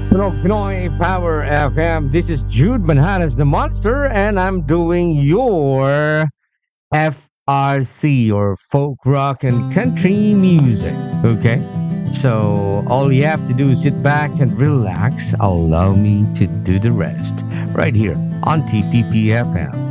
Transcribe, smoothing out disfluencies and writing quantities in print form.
Pinoy Power FM. This is Jude Manhanas the Monster, and I'm doing your FRC or folk rock and country music. Okay? So all you have to do is sit back and relax. Allow me to do the rest right here on TPPFM.